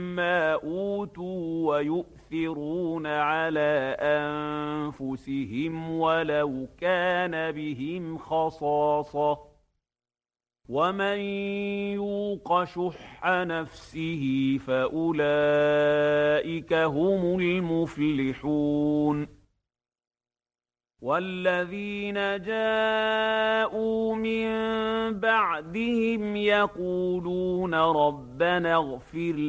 مَا أُوتُوا وَيُؤْثِرُونَ عَلَىٰ أَنفُسِهِمْ وَلَوْ كَانَ بِهِمْ خَصَاصَةٌ ۚ وَمَن يُوقَ شُحَّ نَفْسِهِ فَأُولَٰئِكَ هُمُ الْمُفْلِحُونَ. وَالَّذِينَ جَاءُوا مِن بَعْدِهِمْ يَقُولُونَ رَبَّنَا اغْفِرْ